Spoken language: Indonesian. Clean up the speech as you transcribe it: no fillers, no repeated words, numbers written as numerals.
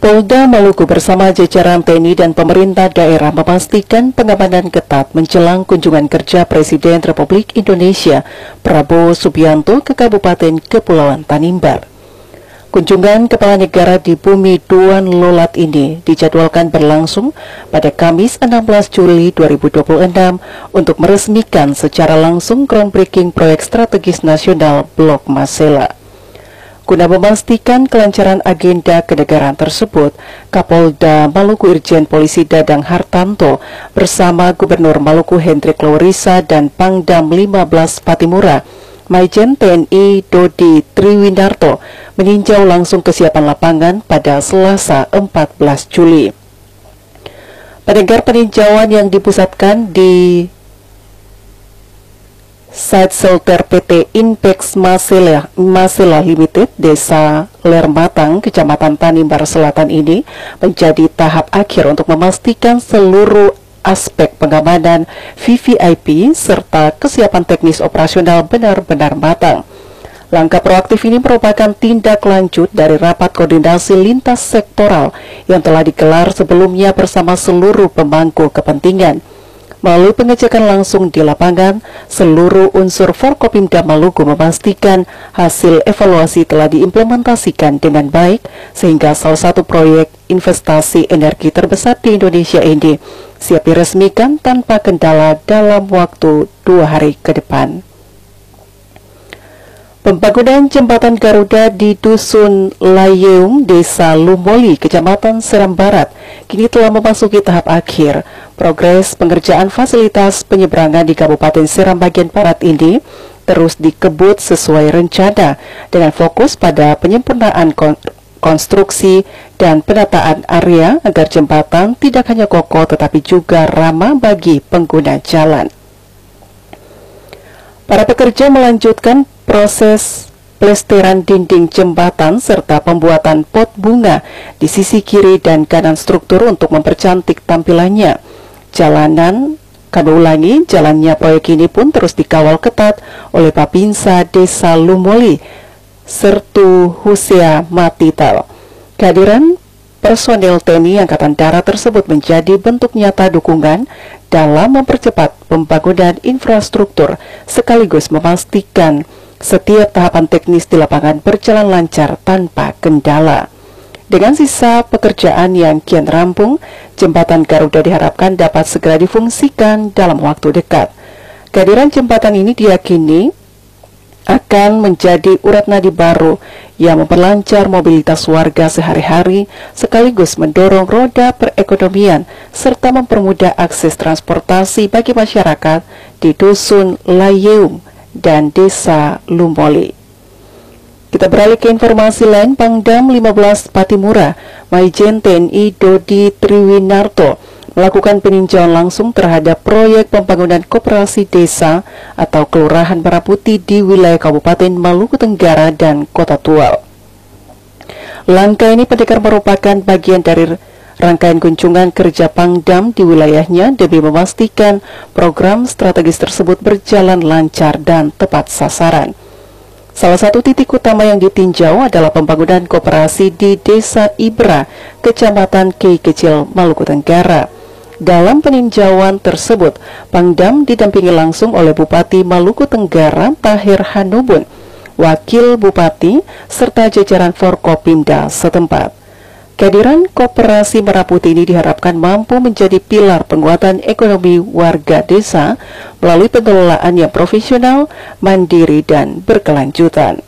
Polda Maluku bersama jajaran TNI dan pemerintah daerah memastikan pengamanan ketat menjelang kunjungan kerja Presiden Republik Indonesia Prabowo Subianto ke Kabupaten Kepulauan Tanimbar. Kunjungan Kepala Negara di Bumi Duan Lolat ini dijadwalkan berlangsung pada Kamis 16 Juli 2026 untuk meresmikan secara langsung groundbreaking proyek strategis nasional Blok Masela. Guna memastikan kelancaran agenda kenegaraan tersebut, Kapolda Maluku Irjen Polisi Dadang Hartanto bersama Gubernur Maluku Hendrik Lorisa dan Pangdam 15 Patimura, Maijen TNI Dodi Triwinarto meninjau langsung kesiapan lapangan pada Selasa 14 Juli. Pendengar, peninjauan yang dipusatkan di Site Shelter PT Inpex Masela Limited, Desa Lermatang, Kecamatan Tanimbar Selatan ini menjadi tahap akhir untuk memastikan seluruh aspek pengamanan VVIP serta kesiapan teknis operasional benar-benar matang. Langkah proaktif ini merupakan tindak lanjut dari rapat koordinasi lintas sektoral yang telah digelar sebelumnya bersama seluruh pemangku kepentingan. Melalui pengecekan langsung di lapangan, seluruh unsur Forkopimda Maluku memastikan hasil evaluasi telah diimplementasikan dengan baik, sehingga salah satu proyek investasi energi terbesar di Indonesia ini siap diresmikan tanpa kendala dalam waktu 2 hari ke depan. Pembangunan jembatan Garuda di Dusun Layeung, Desa Lumoli, Kecamatan Seram Barat, kini telah memasuki tahap akhir. Progres pengerjaan fasilitas penyeberangan di Kabupaten Seram bagian barat ini terus dikebut sesuai rencana dengan fokus pada penyempurnaan konstruksi dan penataan area agar jembatan tidak hanya kokoh tetapi juga ramah bagi pengguna jalan. Para pekerja melanjutkan proses plesteran dinding jembatan serta pembuatan pot bunga di sisi kiri dan kanan struktur untuk mempercantik tampilannya. Jalannya proyek ini pun terus dikawal ketat oleh Babinsa Desa Lumoli, Sertu Husea Matital. Kehadiran personel TNI Angkatan Darat tersebut menjadi bentuk nyata dukungan dalam mempercepat pembangunan infrastruktur sekaligus memastikan setiap tahapan teknis di lapangan berjalan lancar tanpa kendala. Dengan sisa pekerjaan yang kian rampung, jembatan Garuda diharapkan dapat segera difungsikan dalam waktu dekat. Kehadiran jembatan ini diyakini akan menjadi urat nadi baru yang memperlancar mobilitas warga sehari-hari sekaligus mendorong roda perekonomian serta mempermudah akses transportasi bagi masyarakat di Dusun Layeung dan Desa Lumoli. Kita beralih ke informasi lain. Pangdam 15 Patimura, Maijen TNI Dodi Triwinarto melakukan peninjauan langsung terhadap proyek pembangunan koperasi desa atau Kelurahan Merah Putih di wilayah Kabupaten Maluku Tenggara dan Kota Tual. Langkah ini pendekar merupakan bagian dari rangkaian kunjungan kerja Pangdam di wilayahnya demi memastikan program strategis tersebut berjalan lancar dan tepat sasaran. Salah satu titik utama yang ditinjau adalah pembangunan koperasi di Desa Ibra, Kecamatan Kei Kecil, Maluku Tenggara. Dalam peninjauan tersebut, Pangdam didampingi langsung oleh Bupati Maluku Tenggara Tahir Hanubun, Wakil Bupati, serta jajaran Forkopimda setempat. Kehadiran koperasi Merah Putih ini diharapkan mampu menjadi pilar penguatan ekonomi warga desa melalui pengelolaan yang profesional, mandiri, dan berkelanjutan.